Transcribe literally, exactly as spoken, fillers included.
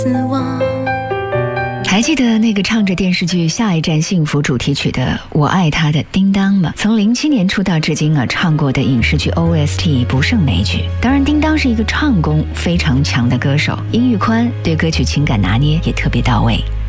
还记得那个唱着电视剧《下一站幸福》主题曲的我爱他的叮当吗？从零七年出道至今啊，唱过的影视剧 O S T 不胜枚举。当然，叮当是一个唱功非常强的歌手，音域宽，对歌曲情感拿捏也特别到位。